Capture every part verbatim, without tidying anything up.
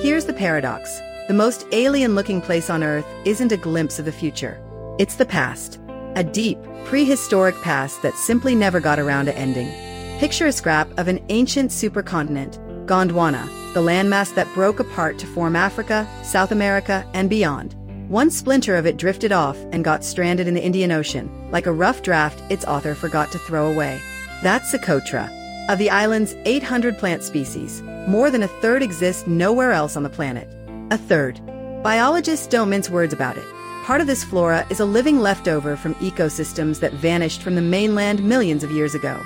Here's the paradox. The most alien-looking place on Earth isn't a glimpse of the future. It's the past. A deep, prehistoric past that simply never got around to ending. Picture a scrap of an ancient supercontinent, Gondwana, the landmass that broke apart to form Africa, South America, and beyond. One splinter of it drifted off and got stranded in the Indian Ocean, like a rough draft its author forgot to throw away. That's Socotra. Of the island's eight hundred plant species, more than a third exist nowhere else on the planet. A third. Biologists don't mince words about it. Part of this flora is a living leftover from ecosystems that vanished from the mainland millions of years ago.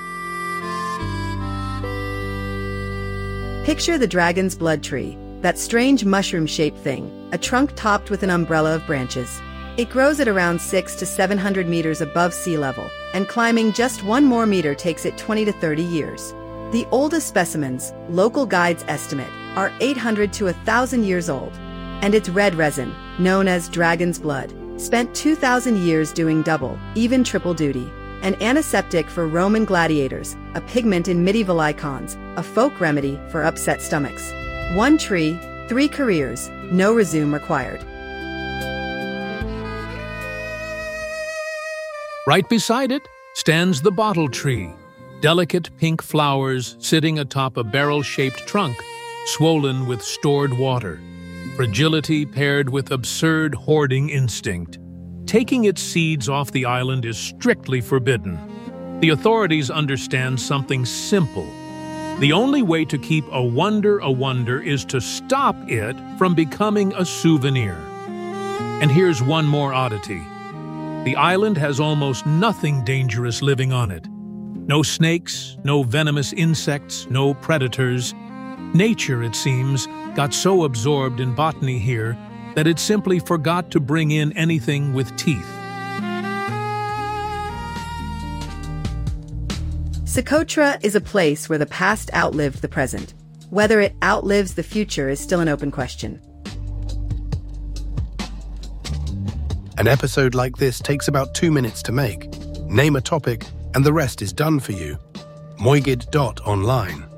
Picture the dragon's blood tree, that strange mushroom-shaped thing, a trunk topped with an umbrella of branches. It grows at around six to seven hundred meters above sea level, and climbing just one more meter takes it twenty to thirty years. The oldest specimens, local guides estimate, are eight hundred to one thousand years old. And its red resin, known as dragon's blood, spent two thousand years doing double, even triple duty. An antiseptic for Roman gladiators, a pigment in medieval icons, a folk remedy for upset stomachs. One tree, three careers, no resume required. Right beside it stands the bottle tree, delicate pink flowers sitting atop a barrel-shaped trunk, swollen with stored water. Fragility paired with absurd hoarding instinct. Taking its seeds off the island is strictly forbidden. The authorities understand something simple. The only way to keep a wonder a wonder is to stop it from becoming a souvenir. And here's one more oddity. The island has almost nothing dangerous living on it. No snakes, no venomous insects, no predators. Nature, it seems, got so absorbed in botany here that it simply forgot to bring in anything with teeth. Socotra is a place where the past outlived the present. Whether it outlives the future is still an open question. An episode like this takes about two minutes to make. Name a topic, and the rest is done for you. Moigid dot online